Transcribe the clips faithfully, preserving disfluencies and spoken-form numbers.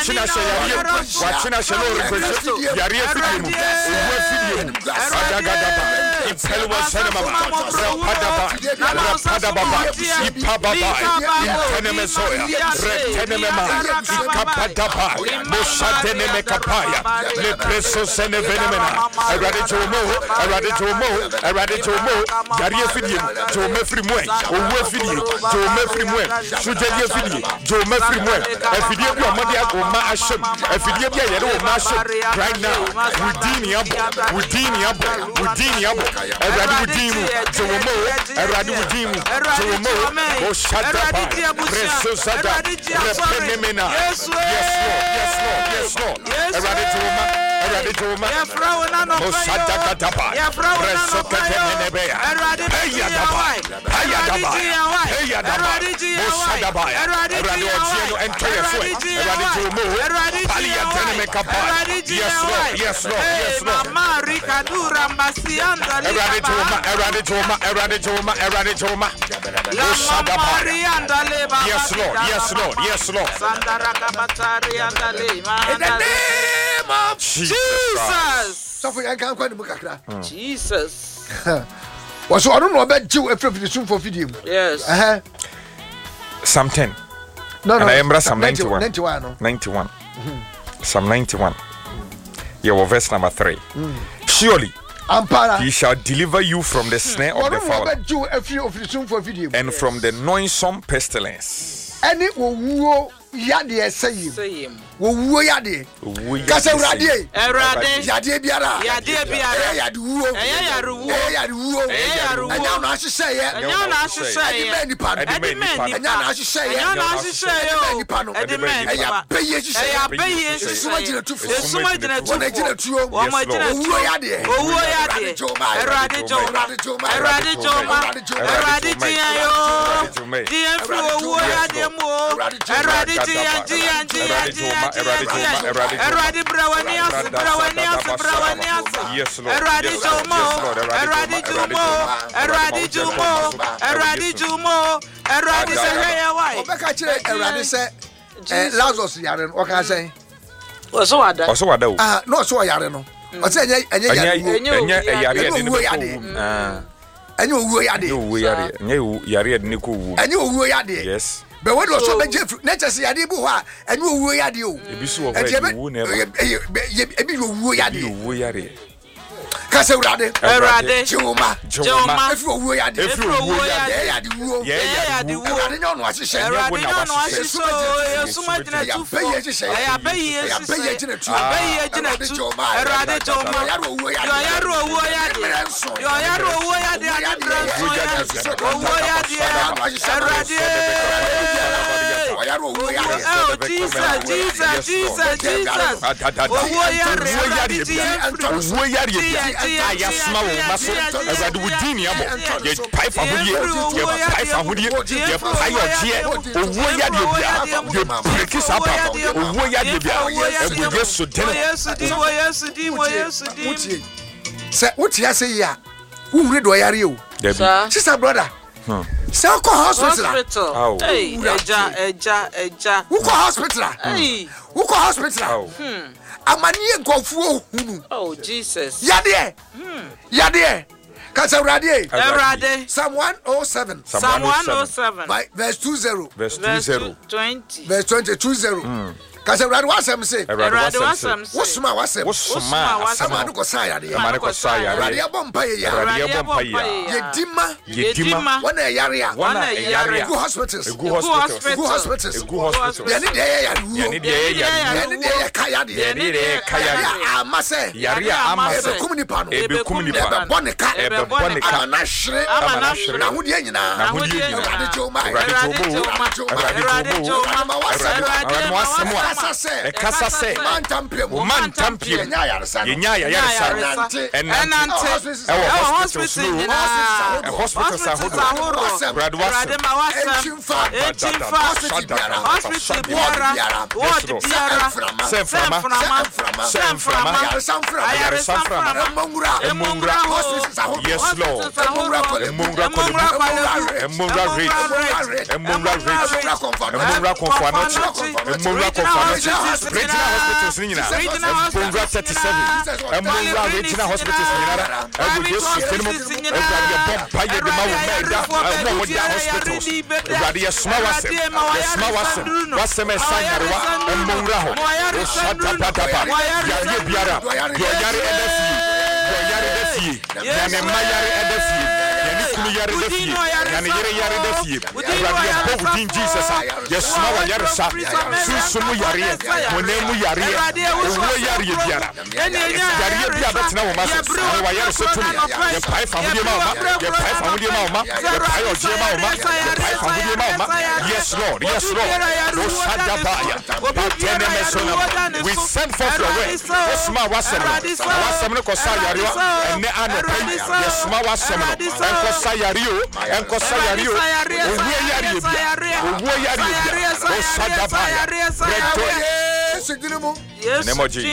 Wachina Shayari, Wachina Shalor, Yari Fidium, Fidium, Adagadaba, Impelwa Sanamama, Rapadaba, Rapadababa, Ipababa, Intenemesoya, Retenemema, Ikapadaba, Moshatenemekapaya, Lepreso Senevenemena, I read it to a mo, I read it to a mo, I read it to a mo, Yari Fidium, to Mefri Mwe, or Fidium, to Mefri Mwe, Sujadia Fidium, to Mefri Mwe, if you give your money or Masham, if you give your Masham, right now, Udini Abo, Udini Abo, Udini Abo, I read it to you, to a mo, I read it to you, to a mo, oh Shadaba, Reso Sada, Repenemena, yes, Lord, yes, Lord, yes, Lord, I read it to a man, I read it to a man, oh Shadakatapa, Reso Katemenebea, Hayadaba, Hayadaba, Hayadaba, oh Shadaba, I read it to enter your foot, I read it to a mo, Paliatenemekapa, yes, Lord, yes, Lord, yes, Lord, I read it to a man, I read it to a man, I read it to a man, I read it to a man, oh Shadaba, yes, Lord, yes, Lord, yes, Lord, in the name of Jesus. So for you can't quite book Jesus. Was I don't know about you after the soon for video. Yes. Uh-huh. Psalm ten. No, no. And I remember Psalm ninety-one. ninety-one. ninety-one. Mm-hmm. Psalm ninety-one. Your verse number three. Mm. Surely he shall deliver you from the snare of the fowler and from the noisome pestilence. And it will Yadi say him. Wo yadi. Kasa urade. Urade. Yadi biara. Yadi biara. Yadi wo. Yadi wo. Yadi wo. Yadi wo. Anya na ahye ye. Anya na ahye ye. Edi pa. Edi pa. Anya na ahye ye. Anya na ahye ye. Edi pa no. Edi men. Eya beye ahye. Eya beye ahye. Suma gina tu. Suma gina tu. Wona gina tu. Wo ma gina tu. Wo yadi. Wo yadi. Urade joma. Urade joma. Urade jia yo. Jia fru wo yadi mo. Urade jia jia jia jia. Eradi Brawanias, Brawanias, Brawanias. Yes, Lord. Eradi Jumo, Eradi Jumo, Eradi Jumo, Eradi Jumo, Eradi say why? Obeka Eradi say Lazarus yare no ka say. Oso wada. Oso wada. Ah, no so yare no. O say enye enye enye yare de no ko. Ah. Enye owuo yade. Enye owuo yade. Enye yare de no ko wu. Enye owuo yade. Yes. But what was so beje nature say ade bu ha enu owuo yade o ebi so wo fa wu na ebi owuo yade owuo yade kase urade urade joma joma efi owuo yade efi owuo yade yade wu yade wu urade no no ahye urade no no ahye so yesuma gina tu fo ya bayi ya bayi gina tu bayi gina tu urade joma ya ro owuo yade ya ro owuo yade yo ya ro owuo yade ade owuo yade urade oh Jesus Jesus Jesus Jesus owuo yade owuo yade ayasma wo maso azade wudini abo ye pai fa hudie ye pai fa hudie ye pai oje owuo yade bia ye brekisa papa owuo yade bia ebu Yesu dene Yesu di wo Yesu di wo Yesu di se wuti ase ya wure do yare o sister brother hmm se ko hospital oh hey eja eja eja wo ko hospital hey wo ko hospital hmm amani enkofuo hunu oh Jesus yade hmm yade kasa urade urade Psalm one oh seven Psalm one oh seven verse twenty verse twenty verse twenty twenty kasa urade wasem say urade wasem say wosuma wasem wosuma wasem anu ko sa yade amani ko sa yade urade abompa ye urade abompa ye yedima yedima wana yare ya wana yare go hospitals go hospitals go hospitals go hospitals yani de yare yani de yare yani de kaya de yani de kaya amase yare amase e kumni pano e be kumni pano e boneka e be boneka na hwere na hwere na hodi nyina na hodi nyina urade joma urade joma urade joma urade joma e kasa se man tampiem man tampiem yenya ya yaresa enante e hospital e hospital sa hodo brad wasem enchimfa enchimfa hospital biara ward biara semframa semframa semframa semframa emongura emongura hospital sa hodo yes lord emongura emongura emongura rate emongura rate emongura comfort emongura comfort regional hospitals nyina Mpongua thirty-seven Mpongua regional hospitals nyina ebu Yesu tenu ewurade bomba ye de ma wo meda mo wo da hospitals ewurade ye sma wase ye sma wase wase me sanyarewa Mpongua ho o shata patapa yare biara yo yare edafi yo yare edafi ya ne mayare edafi ya ni kunu yare edafi ya ne yare yare edafi ewurade ye bobu din Jesus ye sma wa yare sa susumu yare monemu yare ewo yare biara yare biara betina wo maso wa yare so tumi ye pai family ma ma ye pai family ma ma ye pai oje ma ma ye pai family ma ma yes Lord yes Lord o sadabaya patene mesona we send forth your word yes ma wasem wasem ne ko sa yare wa ene anope yes ma wasem no en ko sa yare o en ko sa yare o owo yare bia owo yare bia o sadabaya reto yes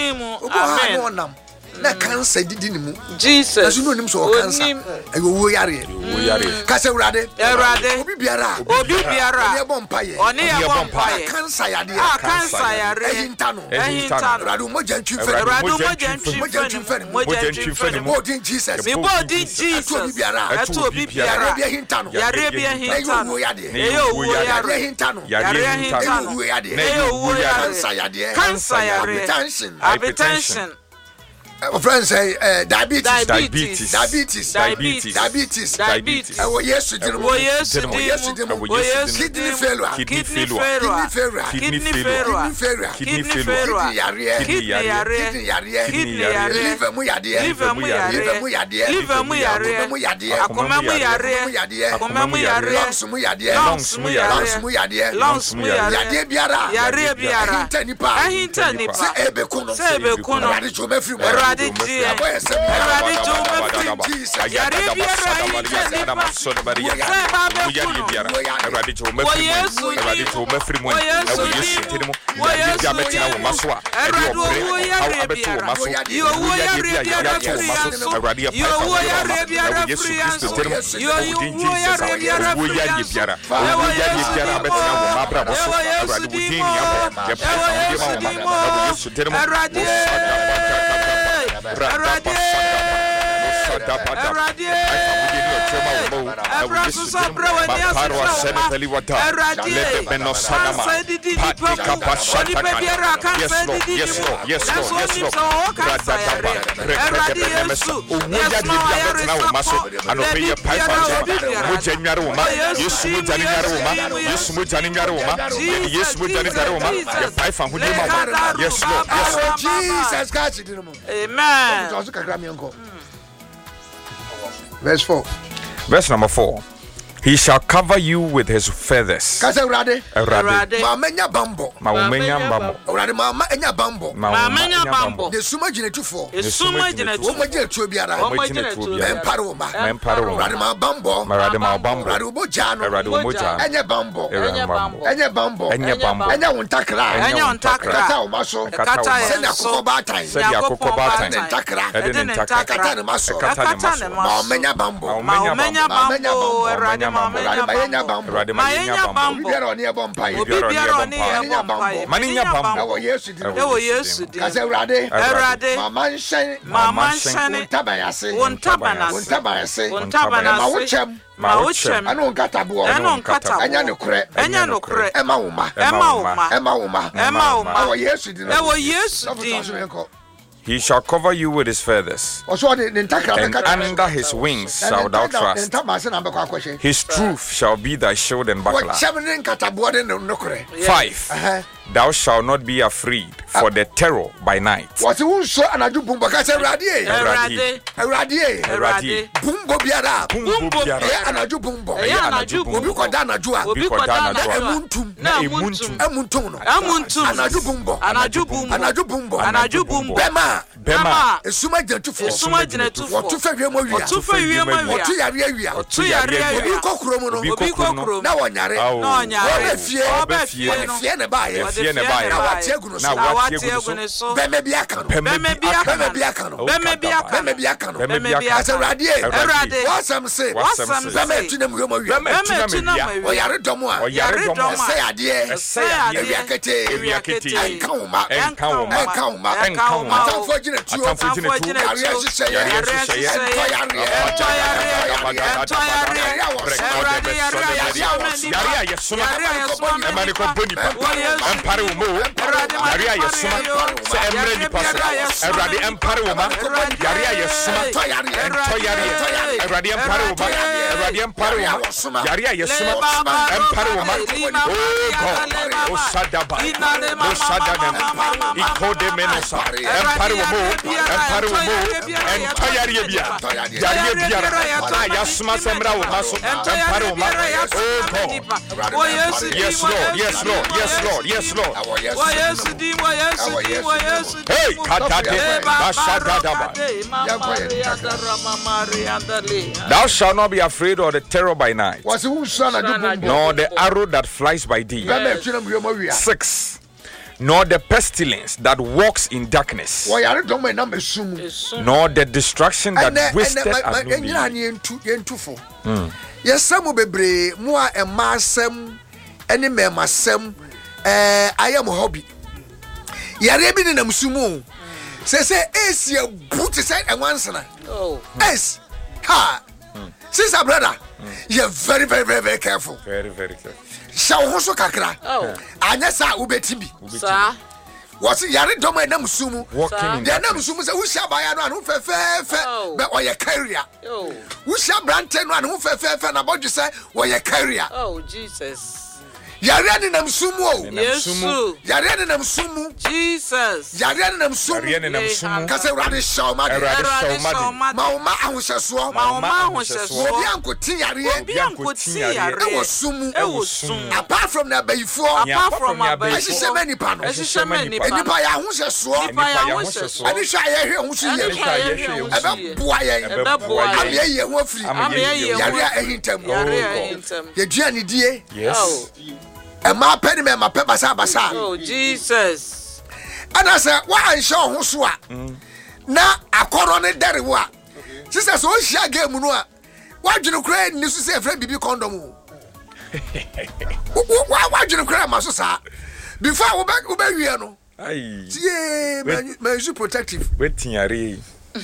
amen na cancer didi ni mu Jesus asu no nim so cancer ayo wo yare wo yare ka se urade urade obi biara obi biara ne bom paye oni e bom paye cancer yade ah cancer yare ehinta no ehinta urade mo jantwi fe urade mo jantwi mo jantwi fe mo jantwi fe mo din Jesus me bo din Jesus obi biara eto obi biara bi ehinta no yare bi ehinta no eyo wo yare ehinta no yare ehinta no eyo wo yare cancer yade cancer yare hypertension hypertension Uh, friends say uh, diabetes diabetes diabetes diabetes diabetes diabetes oh yes it oh yes it oh yes kidney failure kidney failure kidney failure kidney failure kidney failure kidney failure kidney yare kidney yare liver mu yade liver mu yare liver mu yade liver mu yare mu yade akoma mu yare akoma mu yare lungs mu yade lungs mu yare lungs mu yade lungs mu yare yade biara yare biara ahintanipa ahintanipa se ebekuno se ebekuno radi chobe free Radiji, Radiji, Jesus. Yare biara ite nipa. Yare biara. Radiji o mefiri mu. Radiji o mefiri mu. Ewo Yesu tinimu. Yare biara betina wo maso a. Ewo pre. Awo abeto wo maso. Yo wo yare biara wo maso. Radiji a wo yare biara Yesu Kristo tinimu. Yo wo yare biara wo yare biara. Wo yare biara betina wo mabra boso. Radiji wo dini abo. Ye pa wo ma wo ma. Yesu tinimu. Radiji Radiji Abrasu sabra wani asasa Radiji Patika Pasha Yes Lord Yes Lord Yes Lord Yes Lord Radiji Yesu Uyadi biya na wo maso anope ye pai fa mo janyare wo ma Yesu mo jani nyare wo ma Yesu mo jani nyare wo ma Yesu mo jani nyare wo ma ye pai fa hudi ma Yes Lord Yes Lord Jesus Christ amen verse four verse number four. He shall cover you with his feathers. Kase urade. Urade. Ma menya bambo. Ma menya bambo. Urade ma menya bambo. Ma menya bambo. De suma jinetufo. De suma jinetufo. O ma jinetu biara. O ma jinetu biara. Emparo ma. Emparo. Urade ma bambo. Urade ma bambo. Urade uboja no. Urade uboja. Enye bambo. Enye bambo. Enye bambo. Enye bambo. Enye wontakra. Enye wontakra. Kata o maso. Kata se na kokoba tan. Se dia kokoba tan. Entakra. Entakra. Kata ne maso. Kata ne maso. Ma menya bambo. Ma menya bambo. Urade ma menya bambo. Urade ma menya bambo. Biara oni e bompai. Biara oni e bompai. Maninya bambo. Ewo Yesu di. Ewo Yesu di. Kase urade. Urade. Mama nhyɛn. Mama nhyɛn. Tabayase. Wontabanase. Wontabanase. Wontabanase. Ma wochem. Ma wochem. Ano nkatabo. Ano nkatabo. Enya ne kure. Enya ne kure. Ema woma. Ema woma. Ema woma. Ema woma. Ewo Yesu di. Ewo Yesu di. He shall cover you with his feathers, and under his wings shalt thou trust. His truth shall be thy shield and buckler. Five. Thou shalt not be afraid for the terror by night. What you so anaju bumbo ka se radie. Radie. Radie. Radie. Bumbo biara. Bumbo biara. E anaju bumbo. E anaju bumbo. Obi koda anaju a. Obi koda anaju a. Emuntum. Na emuntum. Emuntum no. Emuntum. Anaju bumbo. Anaju bumbo. Anaju bumbo. Anaju bumbo. Bema. bema esuma genetufo esuma genetufo otufa wiemo wia otufa wiemo wia otu yare wia otu yare wia obi kokro mu no obi kokro na wonyare na wonyare obe fie obe fie no fie ne bae fie ne bae na wate aguno so na wate aguno so beme bia ka no beme bia ka beme bia ka no beme bia ka beme bia ka no beme bia ka awurade awurade wasam se wasam se beme tunam wiemo wia beme tunam wia oyare domo a oyare domo se ade se ade ewia kete ewia kete enka uma enka uma enka uma enka uma atamfo gine tuo atamfo gine tuo yare hyehyɛ yare hyehyɛ yare yare a yɛsoma ɛma ne kɔbɔ nipa ɛmpare wo ma o yare a yɛsoma sɛ ɛmmerɛ nipa so awurade ɛmpare wo ma yare a yɛsoma ɛntɔ yareɛ awurade ɛmpare wo ma awurade ɛmpare wo ma yare a yɛsoma ɛmpare wo ma o God o sadaba o sadadam ikode menosa ɛmpare wo ma o ɛmpare wo ma o ɛntɔ yareɛ bia yareɛ biara a yɛsoma sɛ mmra wo ma so ɛmpare wo ma o God yes Lord yes Lord yes Lord yes Lord hey katade bashadadaba thou shalt not be afraid of the terror by night, nor the arrow that flies by day. Six, nor the pestilence that walks in darkness, nor the destruction that wasted at noonday. Yes, some bebre more a massam any memasam eh I am hobby. Yare bi na msumu. Say say es ye boot say and once na. Oh. Es ha. Sister brother, you're very very very very careful. Very very careful. Shaw hoso kakra. Oh. Anya sa ubetibi. Sir. What's yare domo na msumu. Walking in the na msumu say usha baya no anu fe fe fe be oye carrier. Oh. Usha brante no anu fe fe fe na bodju say oye carrier. Oh Jesus. Yare ni na msumu o. Yesu. Yare ni na msumu. Jesus. Yare ni na msumu. Yare ni na msumu. Kase urade shaw madi. Urade shaw madi. Mauma ahosheso. Mauma ahosheso. Obi ankoti yare. Obi ankoti yare. Ewo sumu. Ewo sumu. Apart from na bayifo. Apart from abayifo. Ehihye mani pa no. Ehihye mani pa. Enipa ya ahosheso. Enipa ya ahosheso. Ani hwa ye hwe ho so ye. Ebe boa ye. Ebe boa ye. Ame ye ho afiri. Ame ye ho. Yare ahintam. Yare ahintam. Ye dua ni die. Yes. Emma penny me ma pe basa basa. Oh Jesus. Ana say wa anhye ho so a. Na akoro ne dere wo a. Sister so hia game no a. Wa dwene kra ni so say friend bibi condom. Wa wa dwene kra ma so sa. Before wo be wo be wie no. Ai. Yeah, man man you protective. Wetin yare.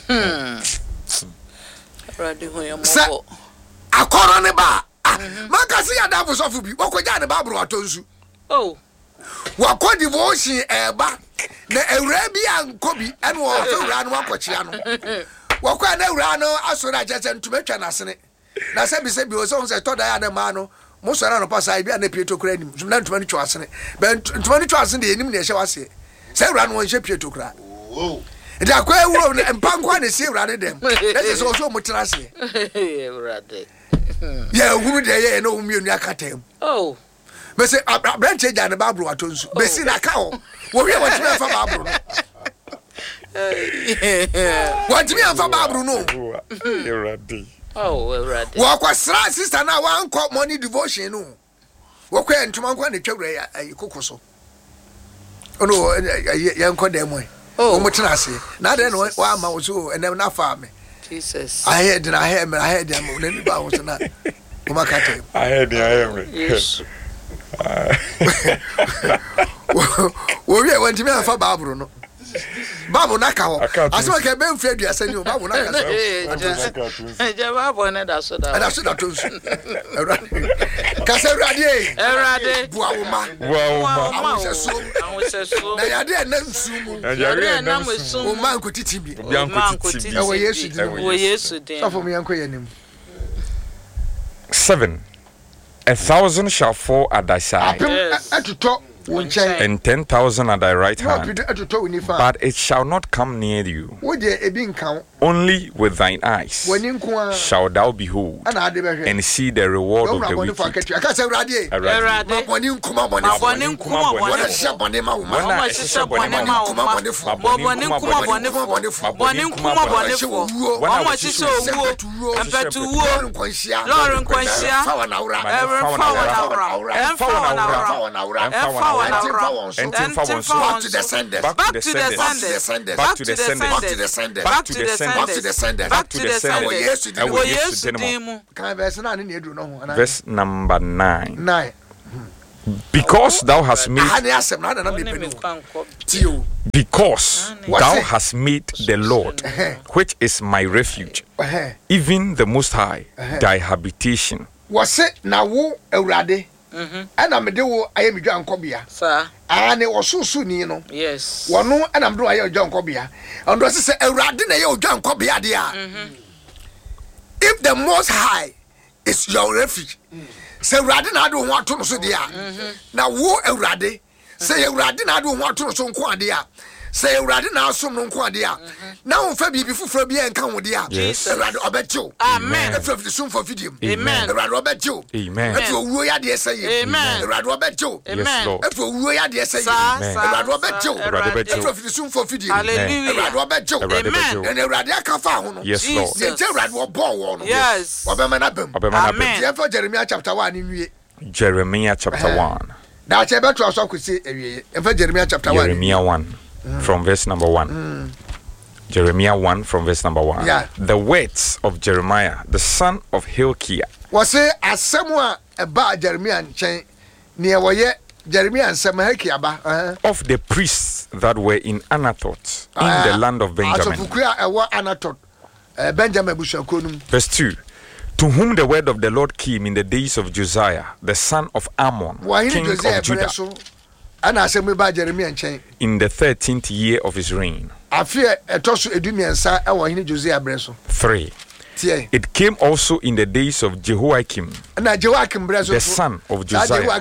Radio ho yamo. Akoro ne ba. Makasi ya dafu sofu bi wakoja ne babro atonsu. Oh. Wako devotion eba na ewura bi ankobi ene wo fe ewura no wakochia no. Wako na ewura no asora jese ntumetwa nasene. Na se bi se bi o so se toda ya de ma no mo sora no pasa bi na pieto kra nim. Na ntuma ni twa asene. Be ntuma ni twa asene de enim na ehye wase. Se ewura no nhye pieto kra. Oh. Da kwa ewura no empankwa ne se ewura ne dem. Na se so so mo tira se. Ewura de. Yeah, who de ye no umi onu akatem. Oh. Me say branch eja ne babro atonsu. Be si na ka ho. Wo hwe wo timi afa babro no. Wo timi afa babro no. You ready? Oh, we ready. Wo kwasra sister na wa anko morning devotion no. Wo kwa ntuma nko na twawura ya kokoso. Ono ye nko dem we. Oh, mo tena ase. Na de no wa ama wo so enem na fa me. Jesus. I heard and I heard I heard them when ba wo na. Kuma kate. I heard I heard. Yes. Wo we want me afa babro no. Babu na ka ho. Aso ka be mfre aduasa ni o babu na ka so. Eh, je babu na da so da. Da so da tonsu. Ka se urade. Urade. Bua wo ma. Bua wo ma. Awon seso. Awon seso. Na yade na nsumu. Na yade na nsumu. O man ko titibi. Obi an ko titibi. E wo Yesu din. Wo Yesu din. So for me yanko yanim. Seven. A thousand shall fall at thy side. Atuto. and ten thousand at thy right hand, but it shall not come near you. Only with thine eyes shalt thou behold and see the reward of the wicked. Back to the senders. Back to the senders. Back to the senders. Back to the senders. Back to the senders. Back to the senders. Back to the senders. Verse number nine. Nine. Because thou hast made because thou hast made the Lord, which is my refuge, even the Most High, thy habitation. Was it now, Eurade? And I'm a do I am John Cobia, sir. And it was so soon, you know. Yes. One no, and I'm doing John Cobia. And was say a radina, your John Cobia, dear. If the Most High is your refuge, say Radin, I don't want to know, so dear. Now, war a radi, say a Radin, I don't want to know, so quadia. Say Radin, now some no quadia. Now, Fabi before Fabi and come with dear. Yes. Rad Obeto. Amen. The soon for video. Amen. Rad Obeto. Amen. If you were dear say, Amen. Rad Obeto. Amen. If you were dear say, Rad Obeto. If you soon for video. Hallelujah. Rad Obeto. Amen. And the Radia Kafa. Yes, Lord. The Rad was born. Yes. Obemanabem. Amen. Therefore, Jeremiah chapter one in Jeremiah chapter one. That's about to also say, Jeremiah chapter one. Jeremiah one. Mm. From verse number one. Mm. Jeremiah one from verse number one. Yeah. The words of Jeremiah, the son of Hilkiah. Was it as someone about Jeremiah and chain near where Jeremiah and some Hilkiah uh-huh. of the priests that were in Anathoth in uh, the land of Benjamin. Uh, Benjamin Verse two. To whom the word of the Lord came in the days of Josiah, the son of Ammon, well, king of Judah. In the thirteenth year of his reign. Three. It came also in the days of Jehoiakim, the son of Josiah,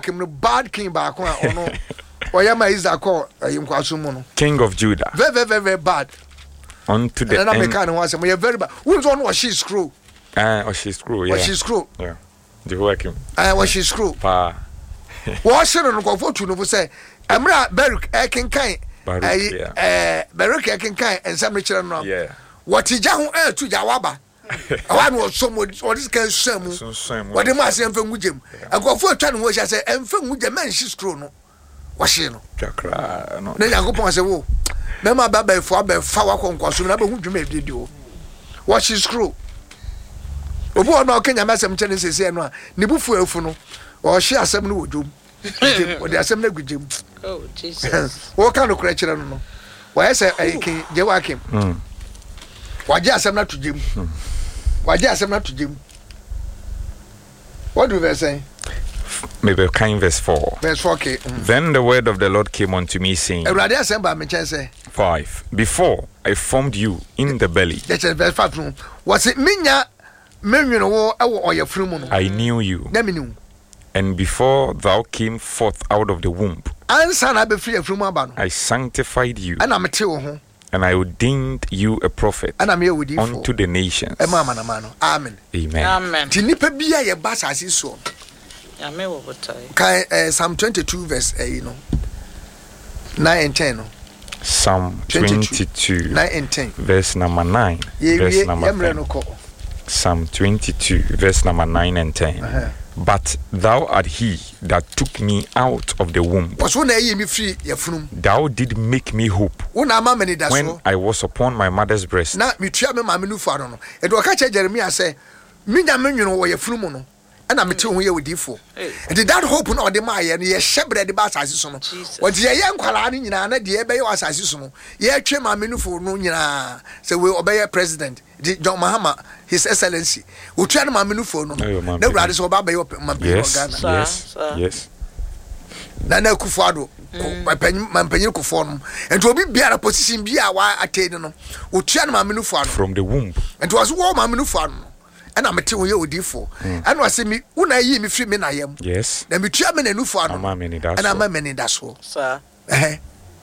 king of Judah. Very, very, very bad. Unto the end. Very bad. Who's on what she's screw? Ah, uh, she's screw. Yeah. What she's screw? Yeah. Jehoiakim. Ah, uh, what she's screw? Pa. What should I go for to say? Amra Baruch Ekinkai, eh, Baruch Ekinkai, and some richer no. Yeah. What is Jahu air to Jawaba? I was somewhat what is can some what the mass and from Wujim. I go for a time which I say, and from with the man she's grown. Was she no? Jacra, no. Then I go upon say, oh, Mamma Baba for Abba Fawakon, who you may do. What she's screw. Obo no Kenya Massam Tennessee say no, Nibufu Elfuno, or she has some new doom. Or there are some negligent. Oh, Jesus. What kind of creature? No. Why I say I can Joachim. Why just I'm not to Jim? Why just I'm not to Jim? What do they say? Maybe kind verse four. Verse four. Okay. Then the word of the Lord came unto me, saying, Five. Before I formed you in the belly, that's verse five. Was it Minya? I knew you. And before thou came forth out of the womb, I sanctified you, and I ordained you a prophet unto the nations. Amen. Amen. Amen. Psalm twenty-two verse uh, you know nine and ten. Psalm twenty-two nine and ten. Verse number nine. Yeah, verse yeah, number yeah, ten. Psalm twenty-two verse number nine and ten. Uh-huh. But thou art he that took me out of the womb. Thou did make me hope when I was upon my mother's breast. And did that hope no de my and ye shebre de bass as no. What ye young kwalani nyina na de ebe yo asase no. Ye twa ma menufo no nyina say we obey president John Mahama His Excellency. We twa ma menufo no. Na brade so ba be yo ma be Ghana. Yes. Yes. Na na Kufuado mampanyin Kufuo no. Enti obi biara position bia wa attain no. We twa ma menufo no from the womb. Enti was wo ma menufo no. ana mete wo ye odifo ana wase mi una yi mi free me na yam yes na mi tua me na nufo ano ana ma me ni da so sir eh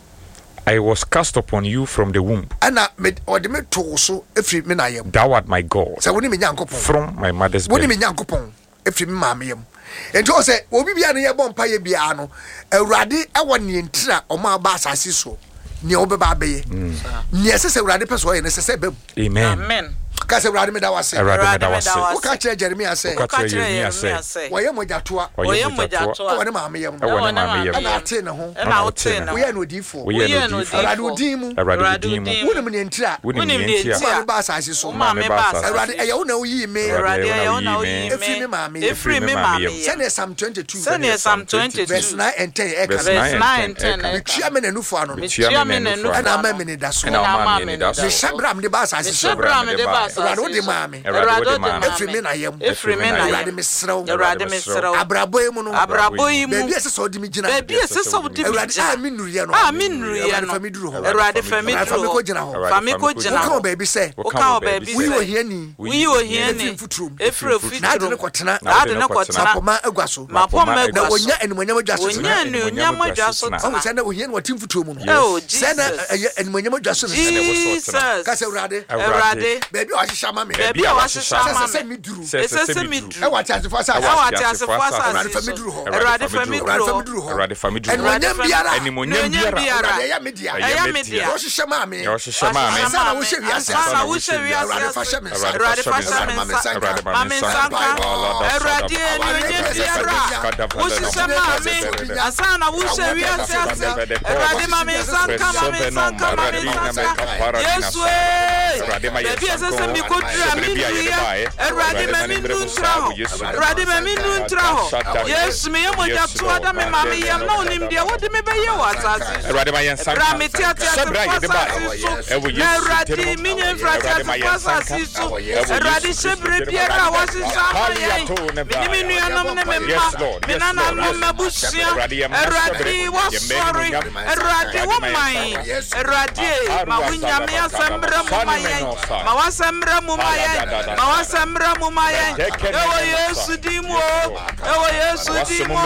I was cast upon you from the womb. Ana me ode me to so efri me na yam. Thou art my God. Say woni me nyankopon. From my mother's belly. Woni me nyankopon efri me ma me yam. Enti say obi bia no ye bom pa ye bia no Awurade ewo ne ntira o ma ba asase so. Ne obeba beye. Ne sese Awurade peso ye ne sese bem. Amen. Amen. Kase Awurade me da wase. Awurade me da wase. Wo ka kire Jeremia say. Wo ka kire Jeremia say. Wo ye mogatoa. Wo ye mogatoa. Wo ne ma me yam. Wo ne ma me yam. Na ate ne ho. Na ate ne ho. Wo ye no difo. Wo ye no difo. Awurade odin mu. Awurade odin mu. Wo ne me ntira. Wo ne me ntira. Wo ba asase so. Ma me ba asase. Awurade eye wo na wo yi me. Awurade eye wo na wo yi me. Efri me ma me. Efri me ma me. Sene Psalm twenty-two. Sene Psalm twenty-two. Verse nine and ten. Verse nine and ten. Me tua me na nufo ano. Me tua me na nufo. Ana ma me ni da so. Ana ma me ni da so. Me shabram de ba asase so. Shabram de ba asase. Awurade wo de ma me. Awurade wo de ma me. Efri me na yam. Efri me na yam. Awurade me srew. Awurade me srew. Abrabo yi mu no. Abrabo yi mu. Baby ese so di mi gina. Baby ese so di mi gina. Awurade a mi nuriye no. A mi nuriye no. Awurade fa mi duru ho. Awurade fa mi duru ho. Fa mi ko gina ho. Fa mi ko gina ho. Wo ka baby say. Wo ka baby say. Wi wo hiani. Wi wo hiani. Efri futrum. Efri futrum. Na de ne kwotena. Na de ne kwotena. Mapoma agwaso. Mapoma agwaso. Na wonya enumonyam agwaso. Wonya enumonyam agwaso. O se na ohiani watim futrum no. Oh Jesus. Se na enumonyam agwaso no. Jesus. Ka se Awurade. Awurade. Baby o hihya ma me. Baby o hihya ma me. Se mi duru. Se mi duru. E wa tiase fa sa. E wa tiase fa sa. Awurade fa mi duru ho. Awurade fa mi duru ho. Awurade fa mi duru ho. Enumonyam biara. Enumonyam biara. Awurade ya media. Ya media. O hihya ma me. O hihya ma me. Sa na wo hye wiase. Sa na wo hye wiase. Awurade fa hye me. Awurade fa hye me. Awurade ma me sanka. Awurade enumonyam biara. Wo hihya ma me. Asa na wo hye wiase ase. Awurade ma me sanka, ma me sanka, ma me sanka. Yesu eh. Baby ese se mi ko dura mi nuya. Awurade ma mi nu ntra ho. Awurade ma mi nu ntra ho. Yesu me ye moja to ada me ma me ye ma onim de wo de me be ye wa asase. Awurade ma ye sanka. Ra me tia tia se pasa. Awurade mi nye frati pasa siso. Awurade shebre biara wa sisa ma ye. Mi mi nu anam ne me ma. Mi na na no mabusia. Awurade wa sorry. Awurade wo mai. Awurade ma wunya me asembra mu ma ye. Ma wa sembra mu ma ye. Ma wa sembra mu ma ye. Ewo Yesu di mu o. Ewo Yesu di mu.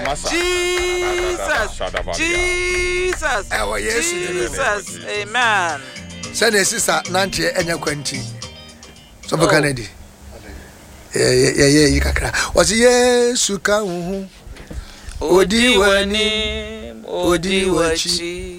Jesus. Jesus. Ewo Yesu di mu. Jesus. Amen. Sene sisa nantie enya kwanti. So for Kennedy. Eh eh eh yi kakra. Was Yesu ka hu. Odi wani, odi wachi.